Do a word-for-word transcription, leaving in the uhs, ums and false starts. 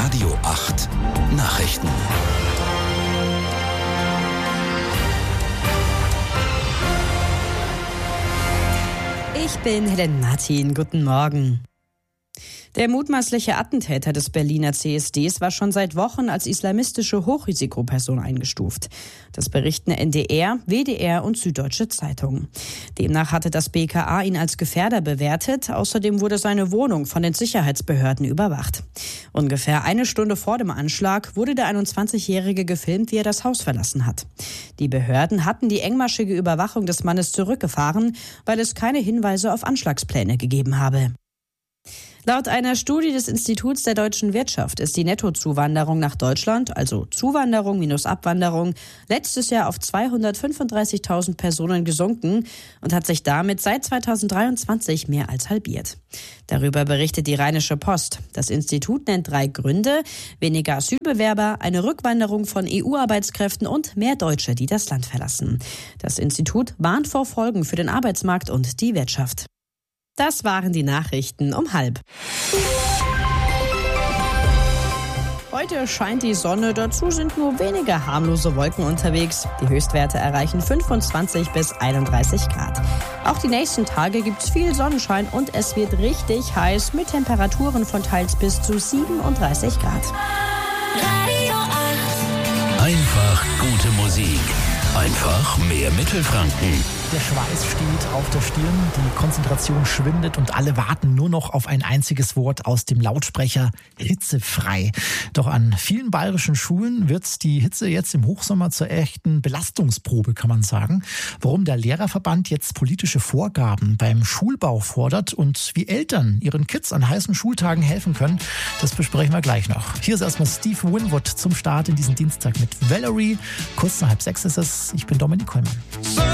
Radio acht Nachrichten. Ich bin Helen Martin. Guten Morgen. Der mutmaßliche Attentäter des Berliner C S Ds war schon seit Wochen als islamistische Hochrisikoperson eingestuft. Das berichten N D R, W D R und Süddeutsche Zeitung. Demnach hatte das B K A ihn als Gefährder bewertet. Außerdem wurde seine Wohnung von den Sicherheitsbehörden überwacht. Ungefähr eine Stunde vor dem Anschlag wurde der einundzwanzigjährige gefilmt, wie er das Haus verlassen hat. Die Behörden hatten die engmaschige Überwachung des Mannes zurückgefahren, weil es keine Hinweise auf Anschlagspläne gegeben habe. Laut einer Studie des Instituts der deutschen Wirtschaft ist die Nettozuwanderung nach Deutschland, also Zuwanderung minus Abwanderung, letztes Jahr auf zweihundertfünfunddreißigtausend Personen gesunken und hat sich damit seit zweitausenddreiundzwanzig mehr als halbiert. Darüber berichtet die Rheinische Post. Das Institut nennt drei Gründe: weniger Asylbewerber, eine Rückwanderung von E U-Arbeitskräften und mehr Deutsche, die das Land verlassen. Das Institut warnt vor Folgen für den Arbeitsmarkt und die Wirtschaft. Das waren die Nachrichten um halb. Heute scheint die Sonne, dazu sind nur wenige harmlose Wolken unterwegs. Die Höchstwerte erreichen fünfundzwanzig bis einunddreißig Grad. Auch die nächsten Tage gibt's viel Sonnenschein und es wird richtig heiß mit Temperaturen von teils bis zu siebenunddreißig Grad. Einfach gute Musik. Einfach mehr Mittelfranken. Der Schweiß steht auf der Stirn, die Konzentration schwindet und alle warten nur noch auf ein einziges Wort aus dem Lautsprecher: hitzefrei. Doch an vielen bayerischen Schulen wird die Hitze jetzt im Hochsommer zur echten Belastungsprobe, kann man sagen. Warum der Lehrerverband jetzt politische Vorgaben beim Schulbau fordert und wie Eltern ihren Kids an heißen Schultagen helfen können, das besprechen wir gleich noch. Hier ist erstmal Steve Winwood zum Start in diesen Dienstag mit Valerie. Kurz nach halb sechs ist es. Ich bin Dominik Kollmann.